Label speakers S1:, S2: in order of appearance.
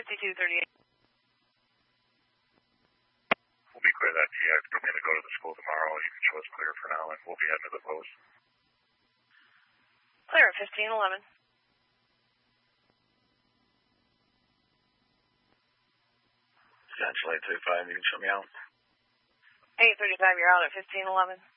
S1: 5238.
S2: We'll be clear that GX. We're going to go to the school tomorrow. You can show us clear for now, and we'll be heading to the post.
S1: Clear at 1511.
S3: Essentially 25, you can show me out.
S1: 835, you're out at 1511.